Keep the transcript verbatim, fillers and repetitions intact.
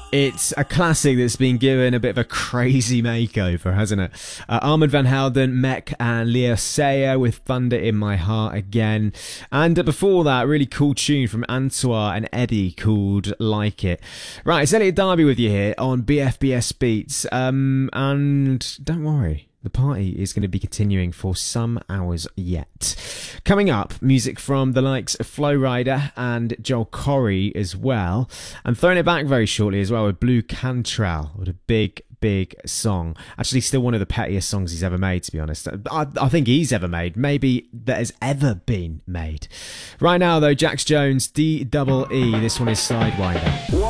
It's a classic that's been given a bit of a crazy makeover, hasn't it? Uh, Armand Van Helden, Mek and Leo Sayer with Thunder in My Heart again. And uh, before that, really cool tune from Antoine and Eddie called Like It. Right, it's Elliot Darby with you here on B F B S Beats. Um, and don't worry, the party is going to be continuing for some hours yet. Coming up, music from the likes of Flo Rida and Joel Corry as well. And throwing it back very shortly as well with Blue Cantrell with a big, big song. Actually, still one of the pettiest songs he's ever made, to be honest. I, I think he's ever made. Maybe that has ever been made. Right now, though, Jax Jones, D E E. This one is Sidewinder.